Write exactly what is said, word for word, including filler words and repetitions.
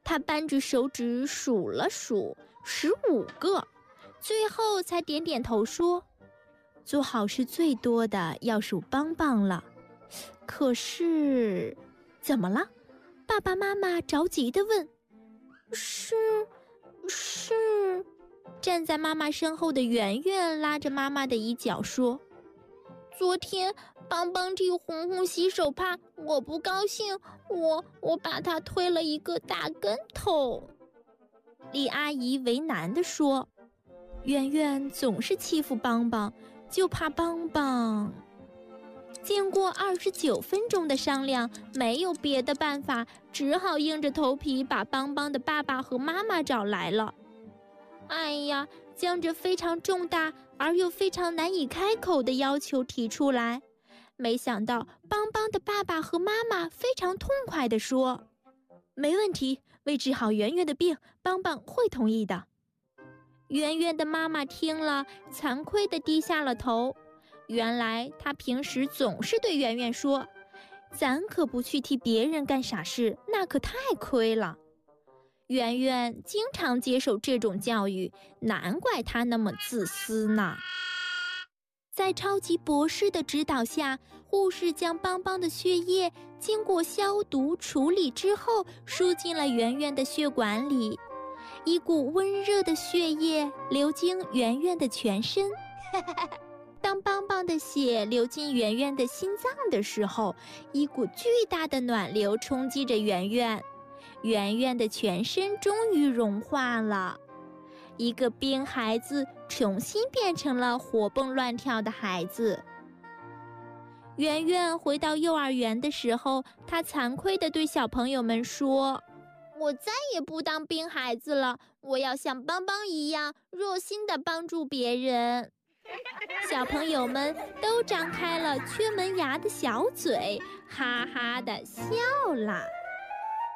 他扳着手指数了数，十五个，最后才点点头说：“做好事最多的要数邦邦了。”可是，怎么了？爸爸妈妈着急地问。是，是。站在妈妈身后的圆圆拉着妈妈的衣角说：“昨天邦邦替红红洗手帕，我不高兴，我我把他推了一个大跟头。”李阿姨为难地说：“圆圆总是欺负邦邦，就怕邦邦。”经过二十九分钟的商量，没有别的办法，只好硬着头皮把邦邦的爸爸和妈妈找来了。哎呀，将这非常重大而又非常难以开口的要求提出来，没想到邦邦的爸爸和妈妈非常痛快地说：“没问题，为治好圆圆的病，邦邦会同意的。”圆圆的妈妈听了，惭愧地低下了头。原来她平时总是对圆圆说：“咱可不去替别人干傻事，那可太亏了。”圆圆经常接受这种教育，难怪她那么自私呢。在超级博士的指导下，护士将邦邦的血液经过消毒处理之后，输进了圆圆的血管里。一股温热的血液流经圆圆的全身。当邦邦的血流进圆圆的心脏的时候，一股巨大的暖流冲击着圆圆，圆圆的全身终于融化了。一个冰孩子重新变成了活蹦乱跳的孩子。圆圆回到幼儿园的时候，她惭愧地对小朋友们说：“我再也不当冰孩子了，我要像邦邦一样热心地帮助别人。”小朋友们都张开了缺门牙的小嘴，哈哈地笑了。